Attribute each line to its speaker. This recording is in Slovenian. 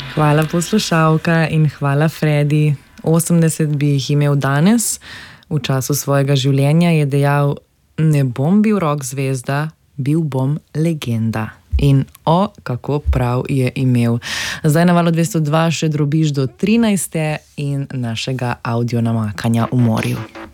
Speaker 1: Hvala poslušalka in hvala Fredi. 80 bi jih imel danes. V času svojega življenja je dejal: ne bom bil rock zvezda, bil bom legenda. In kako prav je imel. Zdaj na Valu 202 še drobiš do 13. in našega audio namakanja v morju.